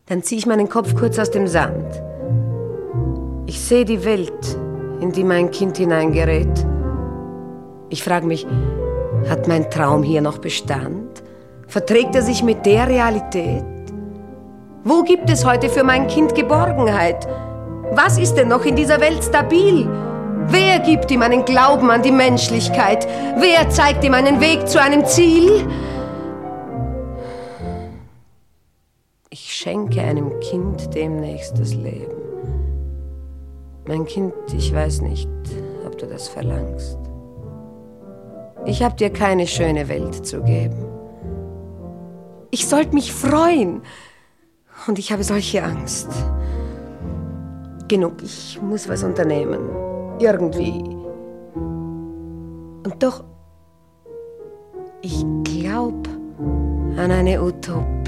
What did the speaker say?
Dann ziehe ich meinen Kopf kurz aus dem Sand. Ich sehe die Welt, in die mein Kind hineingerät. Ich frage mich, hat mein Traum hier noch Bestand? Verträgt er sich mit der Realität? Wo gibt es heute für mein Kind Geborgenheit? Was ist denn noch in dieser Welt stabil? Wer gibt ihm einen Glauben an die Menschlichkeit? Wer zeigt ihm einen Weg zu einem Ziel? Ich schenke einem Kind demnächst das Leben. Mein Kind, ich weiß nicht, ob du das verlangst. Ich hab dir keine schöne Welt zu geben. Ich sollte mich freuen. Und ich habe solche Angst. Genug, ich muss was unternehmen. Irgendwie. Und doch, ich glaube an eine Utopie.